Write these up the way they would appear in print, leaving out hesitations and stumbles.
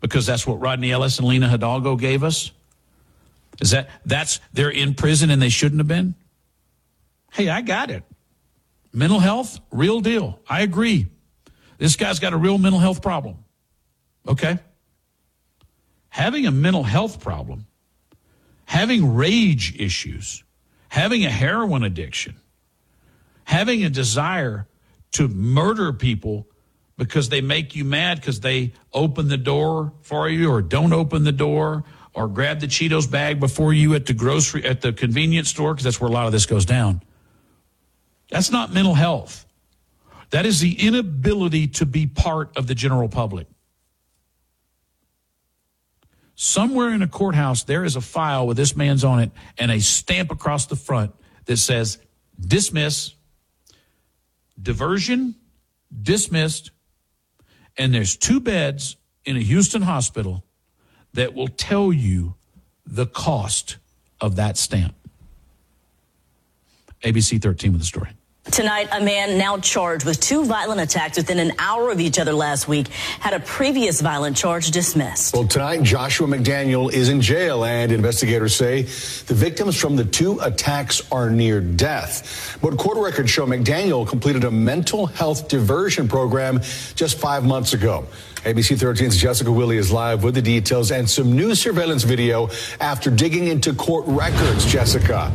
because that's what Rodney Ellis and Lena Hidalgo gave us? They're in prison and they shouldn't have been? Hey, I got it. Mental health, real deal. I agree. This guy's got a real mental health problem. Okay? Having a mental health problem, having rage issues, having a heroin addiction, having a desire to murder people because they make you mad because they open the door for you or don't open the door or grab the Cheetos bag before you at the convenience store, because that's where a lot of this goes down. That's not mental health. That is the inability to be part of the general public. Somewhere in a courthouse, there is a file with this man's on it and a stamp across the front that says, dismiss, diversion, dismissed, and there's 2 beds in a Houston hospital that will tell you the cost of that stamp. ABC 13 with the story. Tonight, a man now charged with 2 violent attacks within an hour of each other last week had a previous violent charge dismissed. Well, tonight, Joshua McDaniel is in jail, and investigators say the victims from the 2 attacks are near death. But court records show McDaniel completed a mental health diversion program just 5 months ago. ABC 13's Jessica Willey is live with the details and some new surveillance video after digging into court records. Jessica.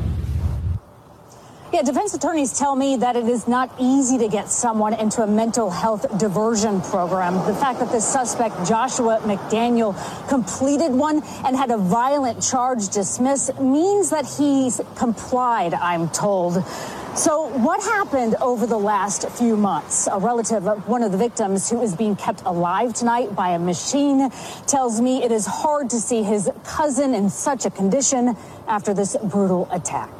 Yeah, defense attorneys tell me that it is not easy to get someone into a mental health diversion program. The fact that this suspect, Joshua McDaniel, completed one and had a violent charge dismissed means that he's complied, I'm told. So what happened over the last few months? A relative of one of the victims who is being kept alive tonight by a machine tells me it is hard to see his cousin in such a condition after this brutal attack.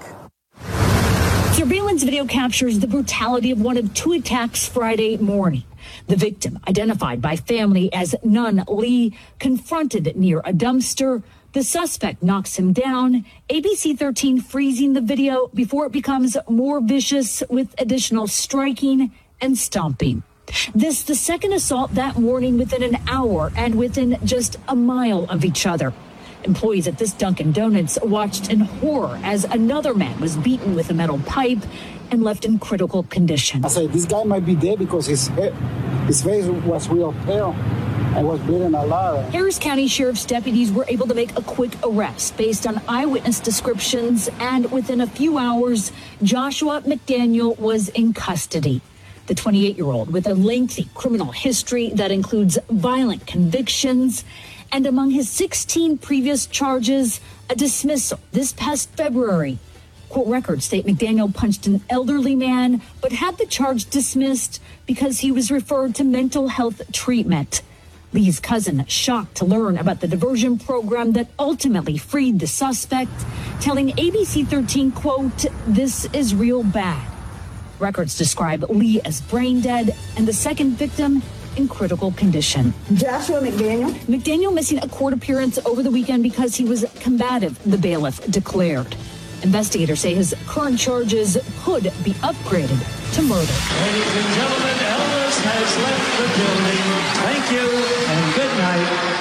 Surveillance video captures the brutality of one of 2 attacks Friday morning. The victim, identified by family as Nun Lee, confronted near a dumpster. The suspect knocks him down. ABC 13 freezing the video before it becomes more vicious with additional striking and stomping. This the second assault that morning within an hour and within just a mile of each other. Employees at this Dunkin' Donuts watched in horror as another man was beaten with a metal pipe and left in critical condition. I said, this guy might be dead because his face was real pale and was bleeding a lot. Harris County Sheriff's deputies were able to make a quick arrest based on eyewitness descriptions, and within a few hours, Joshua McDaniel was in custody. The 28-year-old with a lengthy criminal history that includes violent convictions, and among his 16 previous charges, a dismissal this past February. Court records state McDaniel punched an elderly man, but had the charge dismissed because he was referred to mental health treatment. Lee's cousin shocked to learn about the diversion program that ultimately freed the suspect, telling ABC 13, quote, "This is real bad." Records describe Lee as brain dead and the second victim in critical condition. Joshua McDaniel. McDaniel missing a court appearance over the weekend because he was combative, the bailiff declared. Investigators say his current charges could be upgraded to murder. Ladies and gentlemen, Elvis has left the building. Thank you and good night.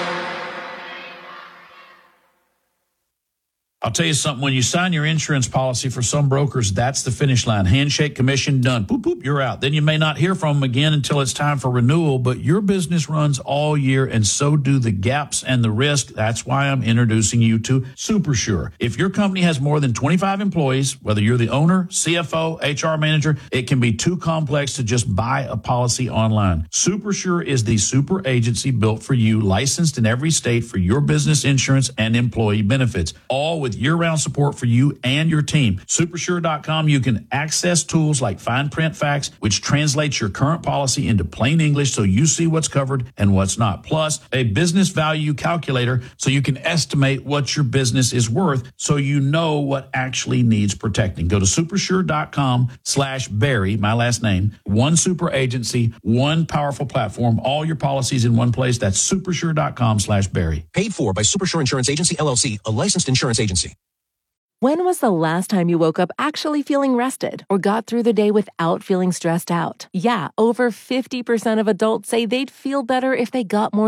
I'll tell you something, when you sign your insurance policy for some brokers, that's the finish line. Handshake, commission, done. Boop, boop, you're out. Then you may not hear from them again until it's time for renewal, but your business runs all year, and so do the gaps and the risk. That's why I'm introducing you to SuperSure. If your company has more than 25 employees, whether you're the owner, CFO, HR manager, it can be too complex to just buy a policy online. SuperSure is the super agency built for you, licensed in every state for your business insurance and employee benefits, all with year-round support for you and your team. Supersure.com, you can access tools like fine print facts, which translates your current policy into plain English so you see what's covered and what's not. Plus, a business value calculator so you can estimate what your business is worth so you know what actually needs protecting. Go to supersure.com/Barry, my last name. One super agency, one powerful platform, all your policies in one place. That's supersure.com/Barry. Paid for by Supersure Insurance Agency, LLC, a licensed insurance agency. When was the last time you woke up actually feeling rested or got through the day without feeling stressed out? Yeah, over 50% of adults say they'd feel better if they got more